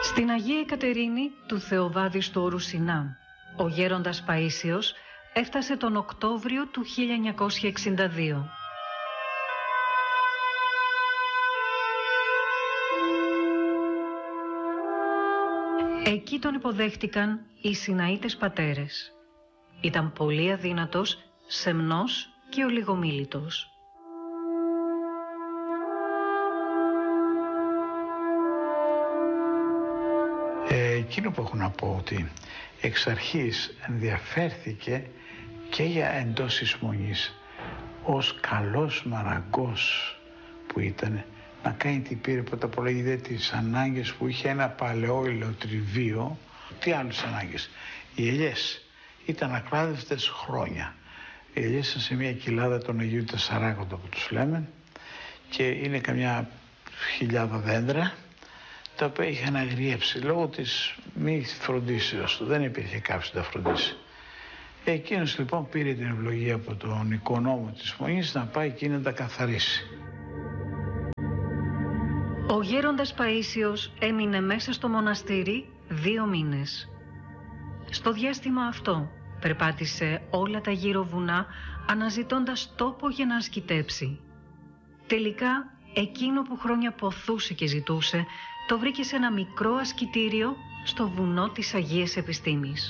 Στην Αγία Εκατερίνη του Θεοβάδιστου όρου Σινά, ο γέροντας Παΐσιος έφτασε τον Οκτώβριο του 1962. Εκεί τον υποδέχτηκαν οι Σιναΐτες πατέρες. Ήταν πολύ αδύνατος, σεμνός και ολιγομίλητος. Εκείνο που έχω να πω ότι εξ αρχής ενδιαφέρθηκε και για εντός εισμονής ως καλός μαραγκός που ήταν να κάνει την πήρε πρώτα απ' όλα τις ανάγκες που είχε ένα παλαιό ηλεοτριβείο. Τι άλλες ανάγκες? Οι ελιές ήταν ακλάδευτες χρόνια. Οι ελιές ήταν σε μια κοιλάδα των Αγίου Τεσσαράκοντα που τους λέμε και είναι καμιά χιλιάδα δέντρα τα οποία είχαν αγριέψει λόγω της μη φροντίσεως του. Δεν υπήρχε κάποιος να τα φροντίσει. Εκείνος λοιπόν πήρε την ευλογία από τον οικονόμο της Μονής να πάει εκεί να τα καθαρίσει. Ο γέροντας Παΐσιος έμεινε μέσα στο μοναστήρι 2 μήνες. Στο διάστημα αυτό περπάτησε όλα τα γύρω βουνά αναζητώντας τόπο για να ασκητέψει. Τελικά εκείνο που χρόνια ποθούσε και ζητούσε το βρήκε σε ένα μικρό ασκητήριο στο βουνό της Αγίας Επιστήμης.